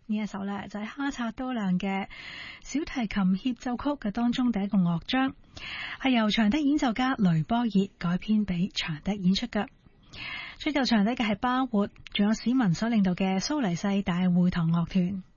呢一首呢，就係哈察多亮嘅小提琴協奏曲嘅當中第一個樂章，係由長笛演奏家雷波爾改編俾長笛演出嘅。吹奏長笛嘅係巴活，仲有史文所領導嘅蘇黎世大會堂樂團。